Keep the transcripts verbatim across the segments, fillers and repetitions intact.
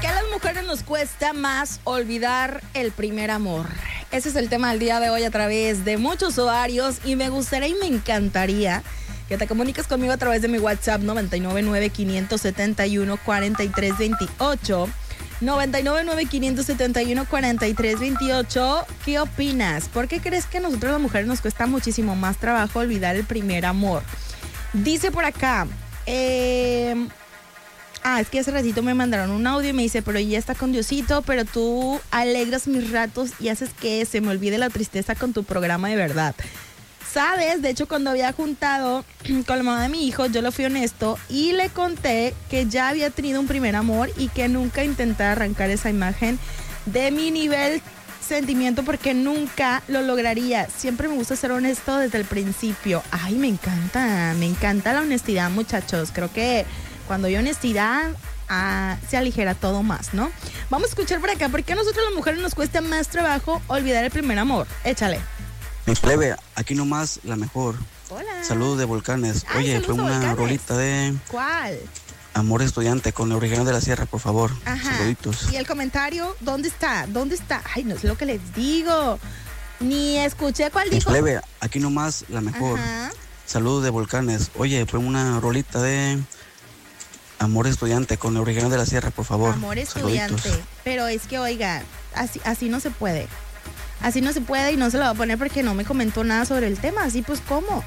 qué a las mujeres nos cuesta más olvidar el primer amor? Ese es el tema del día de hoy a través de muchos usuarios y me gustaría y me encantaría que te comuniques conmigo a través de mi WhatsApp noventa y nueve nueve, quinientos setenta y uno, cuarenta y tres veintiocho. noventa y nueve nueve, quinientos setenta y uno, cuarenta y tres veintiocho. ¿Qué opinas? ¿Por qué crees que a nosotros las mujeres nos cuesta muchísimo más trabajo olvidar el primer amor? Dice por acá, eh... ah, es que hace ratito me mandaron un audio y me dice, pero ya está con Diosito, pero tú alegras mis ratos y haces que se me olvide la tristeza con tu programa de verdad. ¿Sabes? De hecho, cuando había juntado con la mamá de mi hijo, yo le fui honesto y le conté que ya había tenido un primer amor y que nunca intenté arrancar esa imagen de mi nivel sentimiento porque nunca lo lograría. Siempre me gusta ser honesto desde el principio. Ay, me encanta, me encanta la honestidad, muchachos. Creo que cuando hay honestidad, ah, se aligera todo más, ¿no? Vamos a escuchar por acá. ¿Por qué a nosotros las mujeres nos cuesta más trabajo olvidar el primer amor? Échale. Mi plebe, aquí nomás la mejor. Hola. Saludos de Volcanes. Ay, Oye, fue una Volcanes. rolita de ¿Cuál? Amor Estudiante con el original de la Sierra, por favor. Ajá. Saluditos. ¿Y el comentario? ¿Dónde está? ¿Dónde está? Ay, no sé lo que les digo. Ni escuché cuál Mi dijo. plebe, aquí nomás la mejor. Ajá. Saludos de Volcanes. Oye, fue una rolita de Amor Estudiante con el original de la Sierra, por favor. Amor Estudiante. Saluditos. Pero es que, oiga, así, así no se puede. Así no se puede y no se lo voy a poner porque no me comentó nada sobre el tema. Así pues, ¿cómo?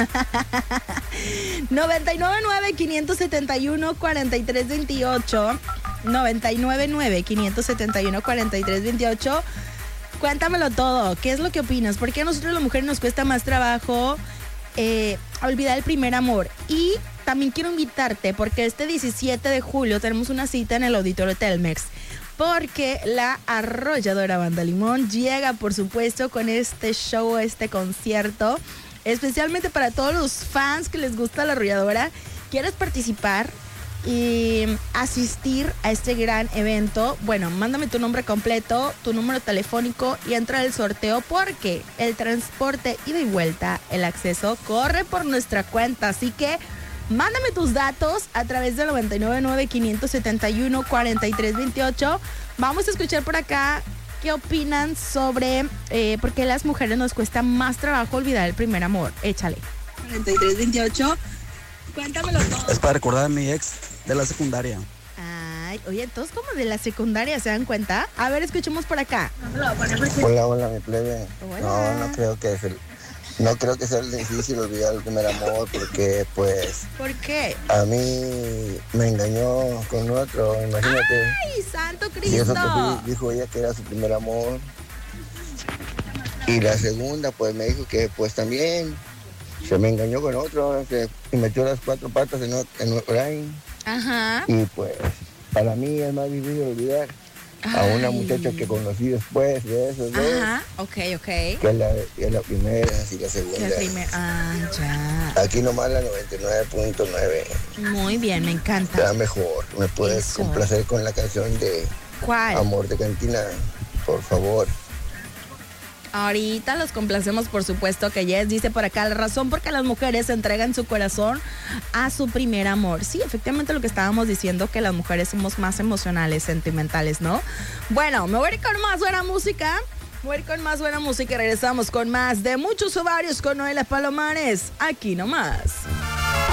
noventa y nueve nueve, quinientos setenta y uno, cuarenta y tres veintiocho. noventa y nueve nueve, quinientos setenta y uno, cuarenta y tres veintiocho. Cuéntamelo todo. ¿Qué es lo que opinas? ¿Por qué a nosotros las mujeres nos cuesta más trabajo eh, olvidar el primer amor? Y también quiero invitarte porque este diecisiete de julio tenemos una cita en el Auditorio Telmex. Porque la arrolladora Banda Limón llega, por supuesto, con este show, este concierto, especialmente para todos los fans que les gusta la arrolladora. ¿Quieres participar y asistir a este gran evento? Bueno, mándame tu nombre completo, tu número telefónico y entra al sorteo porque el transporte ida y vuelta, el acceso, corre por nuestra cuenta. Así que mándame tus datos a través de noventa y nueve nueve, quinientos setenta y uno, cuarenta y tres veintiocho. Vamos a escuchar por acá qué opinan sobre eh, por qué a las mujeres nos cuesta más trabajo olvidar el primer amor. Échale. cuarenta y tres veintiocho. Cuéntamelo todo. Es para recordar a mi ex de la secundaria. Ay, oye, todos como de la secundaria, ¿se dan cuenta? A ver, escuchemos por acá. Hola, hola, mi plebe. Hola. No, no creo que es el... No creo que sea difícil olvidar el primer amor porque, pues, ¿Por qué? a mí me engañó con otro, imagínate. ¡Ay, santo Y eso que Cristo! fui- dijo ella que era su primer amor. Y la segunda, pues, me dijo que, pues, también se me engañó con otro, se y metió las cuatro patas en, ot- en Orain. Ajá. Y, pues, para mí es más difícil olvidar a una Ay. muchacha que conocí después de esos dos. Ajá, ok, ok. Que es la, que es la primera y la segunda. Que el primer... Ah, ya. Aquí nomás la noventa y nueve punto nueve. Muy bien, me encanta. La mejor. ¿Me puedes Eso. complacer con la canción de ¿Cuál? Amor de Cantina? Por favor. Ahorita los complacemos, por supuesto que Yes dice por acá, la razón por qué las mujeres entregan su corazón a su primer amor. Sí, efectivamente lo que estábamos diciendo, que las mujeres somos más emocionales, sentimentales, ¿no? Bueno, me voy a ir con más buena música. Me voy a ir con más buena música y regresamos con más de muchos ovarios con Noela Palomares. Aquí nomás.